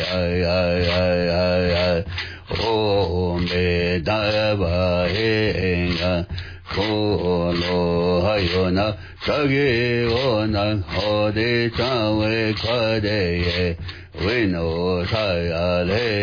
O me dava henga Kolo hayona Sagi ona Hode chawe kwade ye Wino saya le